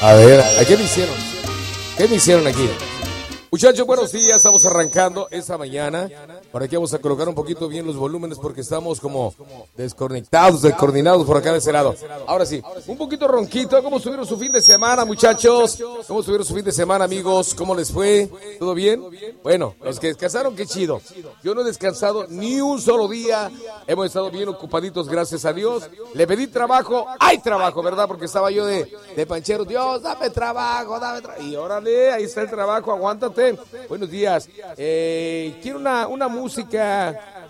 A ver, ¿a qué me hicieron? ¿Qué me hicieron aquí? Muchachos, buenos días, estamos arrancando esta mañana. Por aquí vamos a colocar un poquito bien los volúmenes porque estamos como descoordinados por acá de ese lado. Ahora sí, un poquito ronquito. ¿Cómo estuvieron su fin de semana, muchachos? ¿Cómo estuvieron su fin de semana, amigos? ¿Cómo les fue? ¿Todo bien? Bueno, los que descansaron, qué chido. Yo no he descansado ni un solo día. Hemos estado bien ocupaditos, gracias a Dios. Le pedí trabajo. ¡Hay trabajo, verdad! Porque estaba yo de panchero. Dios, dame trabajo, Y órale, ahí está el trabajo, aguántate. Buenos días. Quiero una música.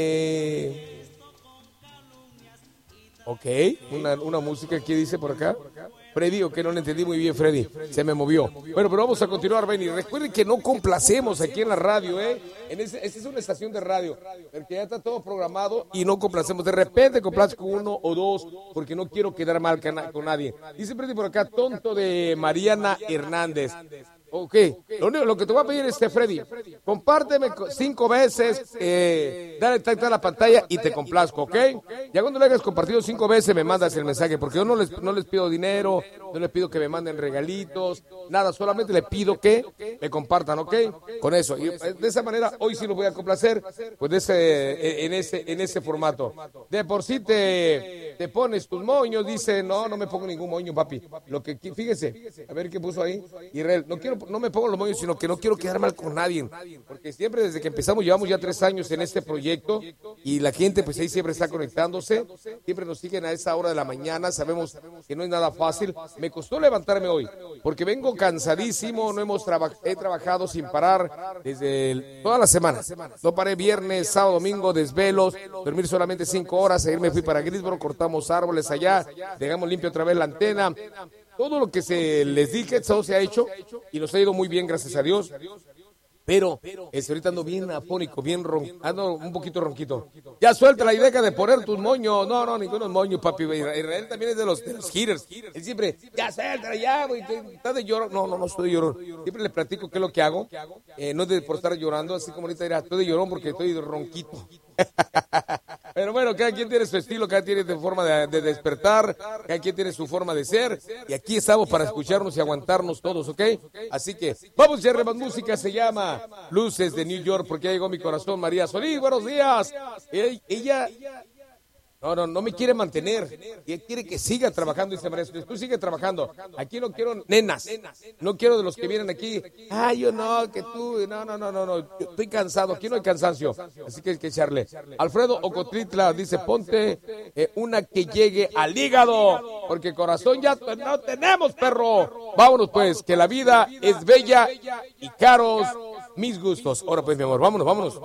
Ok, una música que dice por acá. Freddy, o que no le entendí muy bien, Freddy. Se me movió. Bueno, pero vamos a continuar, Benny. Recuerden que no complacemos aquí en la radio, esta es una estación de radio, porque ya está todo programado y no complacemos. De repente complazco uno o dos, porque no quiero quedar mal con nadie. Dice Freddy por acá, tonto de Mariana Hernández. Ok, lo que te voy a pedir es, Freddy, compárteme 5 veces, dale tag a la pantalla y te complazco, ¿ok? Ya cuando le hayas compartido 5 veces me mandas el mensaje, porque yo no les pido dinero, no les pido que me manden regalitos, nada, solamente le pido que me compartan, ¿ok? Con eso, y de esa manera hoy sí lo voy a complacer, pues en ese formato. De por sí te pones tus moños, dice, no me pongo ningún moño, papi. Fíjese, a ver qué puso ahí, Israel, no me pongo los moños, sino que no quiero quedar mal con nadie, porque siempre desde que empezamos, llevamos ya 3 años en este proyecto, y la gente pues ahí siempre está conectándose, siempre nos siguen a esa hora de la mañana, sabemos que no es nada fácil. Me costó levantarme hoy, porque vengo cansadísimo, he trabajado sin parar desde toda la semana, no paré viernes, sábado, domingo, desvelos, dormir solamente 5 horas, ayer me fui para Greensboro, cortamos árboles allá, dejamos limpio otra vez la antena. Todo lo que se les dije, todo se ha hecho y nos ha ido muy bien, gracias a Dios. Pero ahorita ando bien afónico, ando un poquito ronquito. Ya suelta la idea de poner tus moños. No, ninguno moños, papi. Israel también es de los hitters. Él siempre, ya suelta, ya, güey, estás de llorón. No estoy de llorón. Siempre le platico qué es lo que hago. No es por estar llorando, así como ahorita dirá, estoy de llorón porque estoy de ronquito. Pero bueno, cada quien tiene su estilo, cada quien tiene su forma de despertar, cada quien tiene su forma de ser, y aquí estamos para escucharnos y aguantarnos todos, ¿ok? Así que vamos a hacer más música, se llama Luces de New York, porque ya llegó mi corazón, María Solís, buenos días. Ella no me quiere mantener, ella quiere que siga trabajando, dice María Solís, tú sigue trabajando, aquí no quiero nenas, no quiero de los que vienen aquí, yo no, que tú, no, yo estoy cansado, aquí no hay cansancio, así que hay que echarle. Alfredo Ocotritla dice, ponte una que llegue al hígado, porque corazón ya no tenemos, perro. Vámonos pues, que la vida es bella y caros mis gustos. Ahora pues, mi amor, vámonos.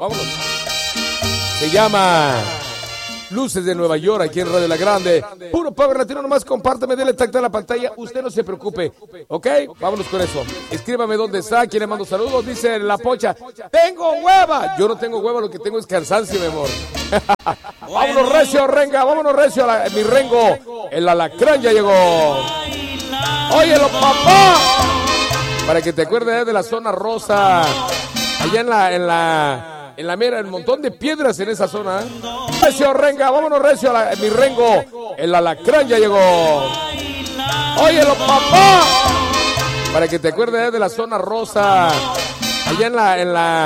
Se llama Luces de Nueva York, aquí en Radio La Grande. Puro Power Latino, nomás compártame, dele tacto a la pantalla. Usted no se preocupe, ¿ok? Vámonos con eso. Escríbame dónde está, quién le mando saludos. Dice La Pocha, tengo hueva. Yo no tengo hueva, lo que tengo es cansancio, mi amor. Vámonos recio, Renga, mi Rengo. El alacrán ya llegó. Óyelo, papá. Para que te acuerdes de la zona rosa. Allá en la mera, el montón de piedras en esa zona. Recio, Renga, vámonos recio, mi Rengo. El alacrán ya llegó. Óyelo, papá. Para que te acuerdes de la zona rosa. Allá en la